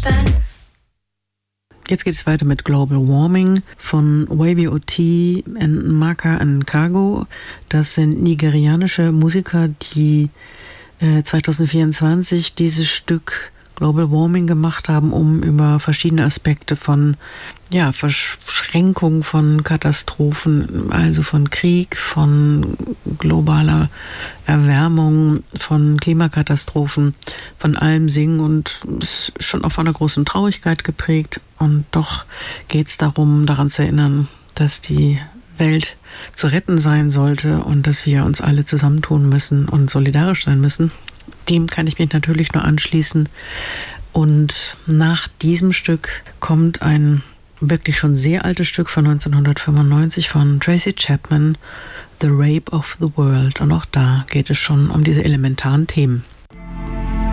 Jetzt geht es weiter mit Global Warming von Wavy O.T. und Maka Nkago. Das sind nigerianische Musiker, die 2024 dieses Stück Global Warming gemacht haben, um über verschiedene Aspekte von Verschränkung von Katastrophen, also von Krieg, von globaler Erwärmung, von Klimakatastrophen, von allem singen, und ist schon auch von einer großen Traurigkeit geprägt. Und doch geht es darum, daran zu erinnern, dass die Welt zu retten sein sollte und dass wir uns alle zusammentun müssen und solidarisch sein müssen. Dem kann ich mich natürlich nur anschließen. Und nach diesem Stück kommt ein wirklich schon sehr altes Stück von 1995 von Tracy Chapman, The Rape of the World. Und auch da geht es schon um diese elementaren Themen.